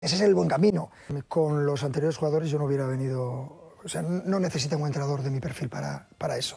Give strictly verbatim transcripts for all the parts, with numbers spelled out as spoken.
Ese es el buen camino. Con los anteriores jugadores yo no hubiera venido... O sea, no necesito un entrenador de mi perfil para, para eso.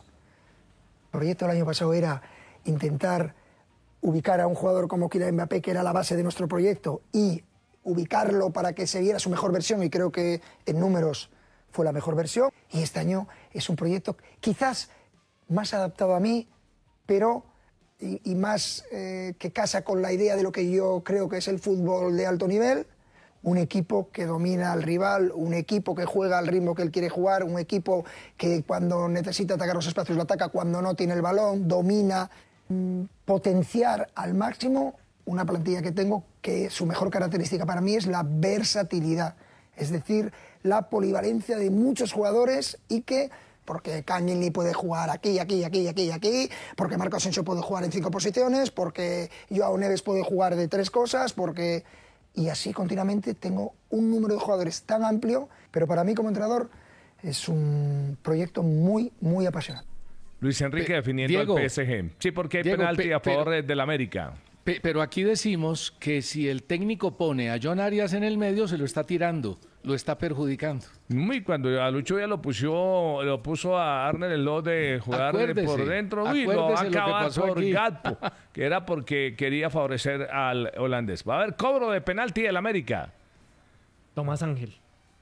El proyecto del año pasado era intentar ubicar a un jugador como Kylian Mbappé, que era la base de nuestro proyecto, y ubicarlo para que se viera su mejor versión, y creo que en números fue la mejor versión. Y este año es un proyecto quizás más adaptado a mí, pero y, y más eh, que casa con la idea de lo que yo creo que es el fútbol de alto nivel. Un equipo que domina al rival, un equipo que juega al ritmo que él quiere jugar, un equipo que cuando necesita atacar los espacios lo ataca, cuando no tiene el balón, domina. Mm, potenciar al máximo una plantilla que tengo, que su mejor característica para mí es la versatilidad, es decir, la polivalencia de muchos jugadores, y que, porque Kangin puede jugar aquí, aquí, aquí, aquí, aquí, porque Marco Asensio puede jugar en cinco posiciones, porque Joao Neves puede jugar de tres cosas, porque... Y así continuamente tengo un número de jugadores tan amplio, pero para mí como entrenador es un proyecto muy, muy apasionante. Luis Enrique Pe definiendo Diego, al P S G. Sí, porque hay Diego, penalti a favor pero, del América. Pe pero aquí decimos que si el técnico pone a John Arias en el medio, se lo está tirando, lo está perjudicando. Y cuando a Lucho ya lo puso, lo puso a Arner el lo de jugar acuérdese, por dentro, uy, lo va a acabar por Gatpo, que era porque quería favorecer al holandés. Va a haber cobro de penalti del América. Tomás Ángel.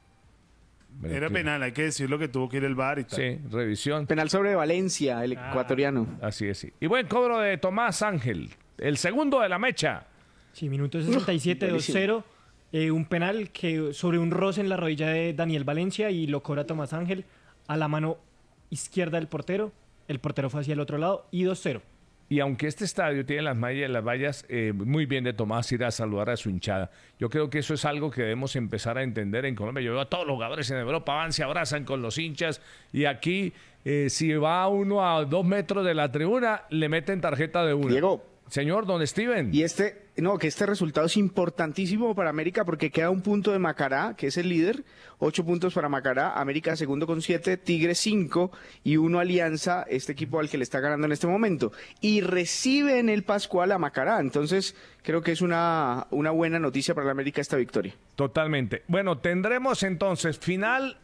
Pero Era que... penal, hay que decirlo, que tuvo que ir el V A R y tal. Sí, revisión. Penal sobre Valencia, el ah, ecuatoriano. Así es, sí. Y buen cobro de Tomás Ángel, el segundo de la mecha. Sí, minuto sesenta y siete, dos cero. Eh, un penal que sobre un roce en la rodilla de Daniel Valencia, y lo cobra Tomás Ángel a la mano izquierda del portero. El portero fue hacia el otro lado y dos cero. Y aunque este estadio tiene las mallas, las vallas, eh, muy bien de Tomás ir a saludar a su hinchada. Yo creo que eso es algo que debemos empezar a entender en Colombia. Yo veo a todos los jugadores en Europa, van, se abrazan con los hinchas, y aquí, eh, si va uno a dos metros de la tribuna, le meten tarjeta de uno. Diego. Señor, don Steven. Y este, no, que este resultado es importantísimo para América, porque queda un punto de Macará, que es el líder, ocho puntos para Macará, América segundo con siete, Tigre cinco y uno Alianza, este equipo al que le está ganando en este momento. Y recibe en el Pascual a Macará, entonces creo que es una, una buena noticia para la América esta victoria. Totalmente. Bueno, tendremos entonces final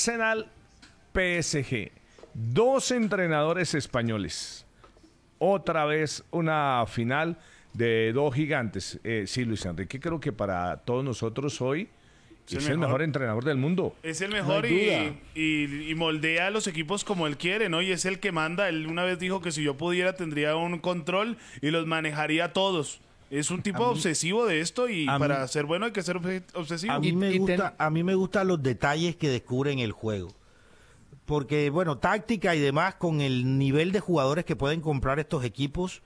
Arsenal-P S G. Dos entrenadores españoles. Otra vez una final de dos gigantes. Eh, sí, Luis Enrique, creo que para todos nosotros hoy es, es el, mejor. el mejor entrenador del mundo. Es el mejor, no y, y, y moldea a los equipos como él quiere, ¿no? Y es el que manda. Él una vez dijo que si yo pudiera tendría un control y los manejaría a todos. Es un tipo a mí, obsesivo de esto, y para mí, ser bueno hay que ser obsesivo. A mí, me gusta, a mí me gustan los detalles que descubren el juego. Porque, bueno, táctica y demás, con el nivel de jugadores que pueden comprar estos equipos,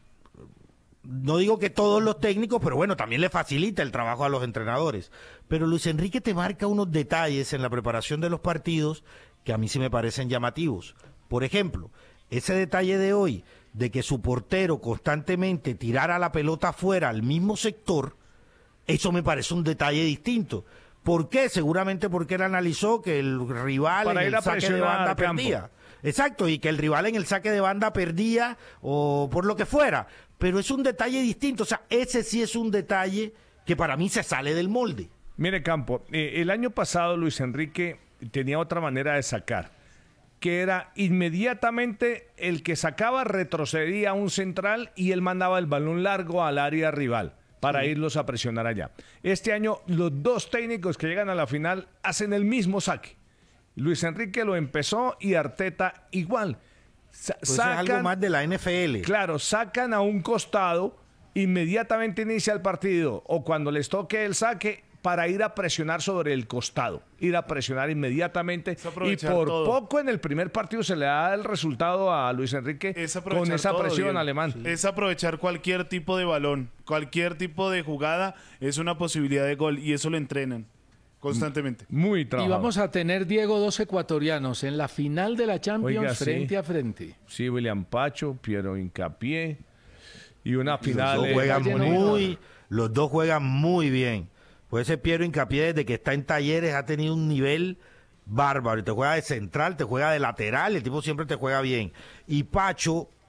no digo que todos los técnicos, pero bueno, también le facilita el trabajo a los entrenadores. Pero Luis Enrique te marca unos detalles en la preparación de los partidos que a mí sí me parecen llamativos. Por ejemplo, ese detalle de hoy, de que su portero constantemente tirara la pelota afuera al mismo sector, eso me parece un detalle distinto. ¿Por qué? Seguramente porque él analizó que el rival Para en el saque de banda perdía. Exacto, y que el rival en el saque de banda perdía, o por lo que fuera. Pero es un detalle distinto, o sea, ese sí es un detalle que para mí se sale del molde. Mire, Campo, eh, el año pasado Luis Enrique tenía otra manera de sacar, que era inmediatamente el que sacaba retrocedía a un central y él mandaba el balón largo al área rival para sí. irlos a presionar allá. Este año los dos técnicos que llegan a la final hacen el mismo saque. Luis Enrique lo empezó y Arteta igual. Sa pues sacan, es algo más de la N F L. Claro, sacan a un costado, inmediatamente inicia el partido, o cuando les toque el saque, para ir a presionar sobre el costado, ir a presionar inmediatamente, y por todo. Poco en el primer partido se le da el resultado a Luis Enrique con esa todo, presión bien. alemán. Sí. Es aprovechar cualquier tipo de balón, cualquier tipo de jugada, es una posibilidad de gol, y eso lo entrenan constantemente. Muy trabajado. Y vamos a tener, Diego, dos ecuatorianos en la final de la Champions. Oiga, frente sí. a frente. Sí, William Pacho, Piero Hincapié, y una final. Los dos juegan muy, los dos juegan muy bien. Pues ese Piero Hincapié, desde que está en Talleres, ha tenido un nivel bárbaro. Y te juega de central, te juega de lateral, el tipo siempre te juega bien. Y Pacho,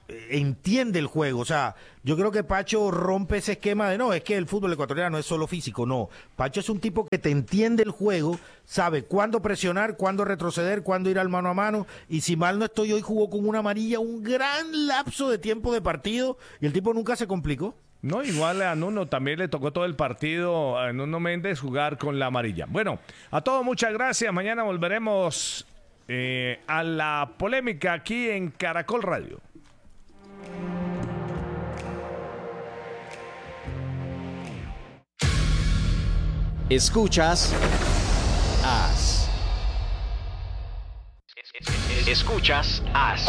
entiende el juego. O sea, yo creo que Pacho rompe ese esquema de no, es que el fútbol ecuatoriano es solo físico. No, Pacho es un tipo que te entiende el juego, sabe cuándo presionar, cuándo retroceder, cuándo ir al mano a mano. Y si mal no estoy, hoy jugó con una amarilla un gran lapso de tiempo de partido y el tipo nunca se complicó. No, igual a Nuno también le tocó todo el partido a Nuno Méndez jugar con la amarilla. Bueno, a todos muchas gracias. Mañana volveremos eh, a la polémica aquí en Caracol Radio. Escuchas As. Escuchas As.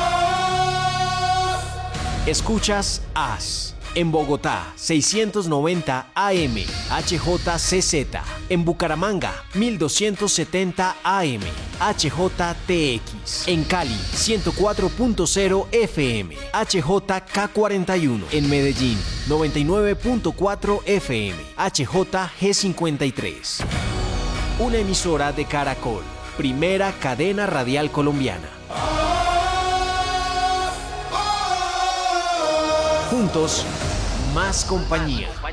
Escuchas As. En Bogotá, seiscientos noventa A M, H J C Z. En Bucaramanga, mil doscientos setenta A M, H J T X. En Cali, ciento cuatro punto cero F M, H J K cuarenta y uno. En Medellín, noventa y nueve punto cuatro F M, H J G cincuenta y tres. Una emisora de Caracol, primera cadena radial colombiana. Juntos, más compañía.